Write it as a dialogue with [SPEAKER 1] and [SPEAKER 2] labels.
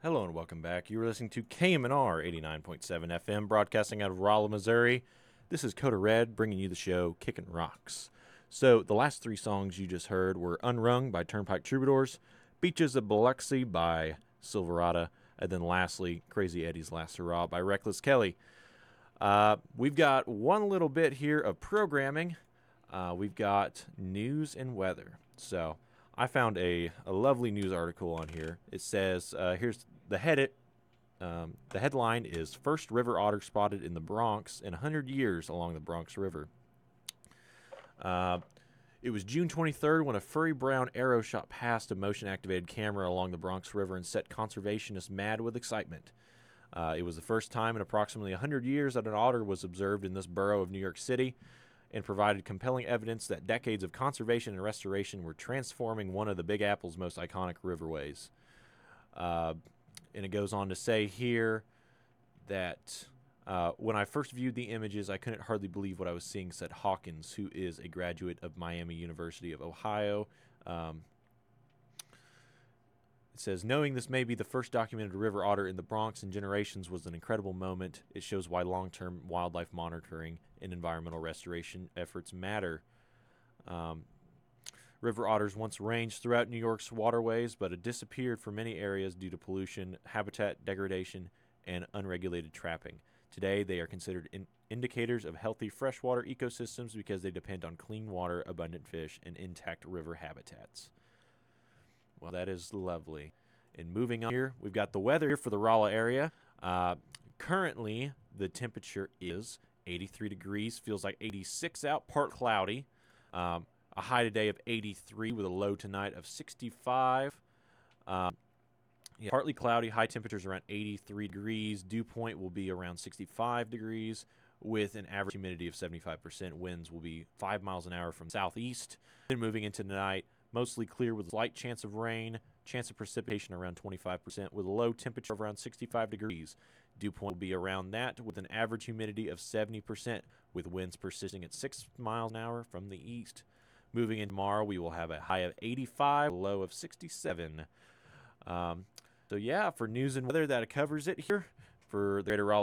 [SPEAKER 1] Hello and welcome back. You are listening to KMNR 89.7 FM, broadcasting out of Rolla, Missouri. This is Coda Red, bringing you the show Kickin' Rocks. So, the last three songs you just heard were Unrung by Turnpike Troubadours, Beaches of Biloxi by Silverado, and then lastly, Crazy Eddie's Last Hurrah by Reckless Kelly. We've got one little bit here of programming. We've got news and weather. So, I found a lovely news article on here. It says, here's the headline is First River Otter Spotted in the Bronx in 100 Years Along the Bronx River. It was June 23rd when a furry brown arrow shot past a motion-activated camera along the Bronx River and set conservationists mad with excitement. It was the first time in approximately 100 years that an otter was observed in this borough of New York City, and provided compelling evidence that decades of conservation and restoration were transforming one of the Big Apple's most iconic riverways. And it goes on to say here that when I first viewed the images, I couldn't hardly believe what I was seeing, said Hawkins, who is a graduate of Miami University of Ohio. It says, knowing this may be the first documented river otter in the Bronx in generations was an incredible moment. It shows why long-term wildlife monitoring and environmental restoration efforts matter. River otters once ranged throughout New York's waterways, but had disappeared from many areas due to pollution, habitat degradation, and unregulated trapping. Today, they are considered indicators of healthy freshwater ecosystems because they depend on clean water, abundant fish, and intact river habitats. Well, that is lovely. And moving on here, we've got the weather here for the Rolla area. Currently, the temperature is 83 degrees, feels like 86 out, part cloudy. A high today of 83 with a low tonight of 65. Partly cloudy, high temperatures around 83 degrees. Dew point will be around 65 degrees with an average humidity of 75%. Winds will be 5 miles an hour from southeast. Then moving into tonight, mostly clear with a slight chance of rain, chance of precipitation around 25% with a low temperature of around 65 degrees. Dew point will be around that with an average humidity of 70% with winds persisting at 6 miles an hour from the east. Moving in tomorrow, we will have a high of 85, a low of 67. So yeah, for news and weather, that covers it here for the Greater Raleigh